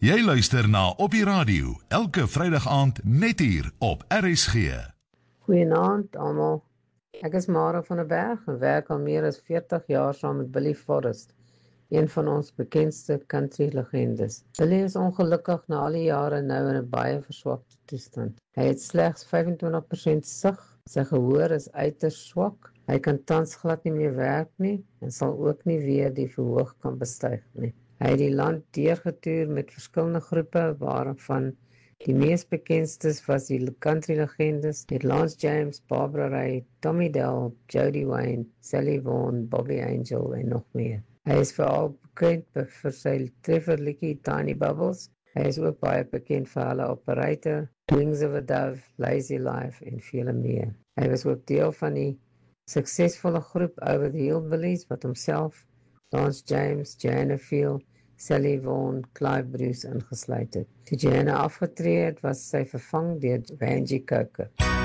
Jy luister na Op die Radio, elke Vrydag aand net hier op RSG. Goeienaand almal. Ek is Mara van der Berg en werk al meer as 40 jaar saam met Billy Forrest, een van ons bekendste country legendes. Billy is ongelukkig na al die jare nou in 'n baie verswakte toestand. Hy het slegs 25% sig, sy gehoor is uiters swak, hy kan tans glad nie meer werk nie en sal ook nie weer die verhoog kan bestyg nie. Hy het die land deurgetoer met verskillende groepe, waarvan die mees bekendstes was die country legendes, met Lance James, Barbara Ray, Tommy Dell, Jody Wayne, Sally Vaughan, Bobby Angel en nog meer. Hy is veral bekend vir sy trefferliedjie Tiny Bubbles. Hy is ook baie bekend vir hulle Operator, Wings of a Dove, Lazy Life en vele meer. Hy was ook deel van die suksesvolle groep Over the Hillbillies wat homself, Lance James, Joanna Field, Sally Vaughan, Clive Bruce ingesluit het. Toe Joanna afgetree het, was sy vervang deur Vangie Coker.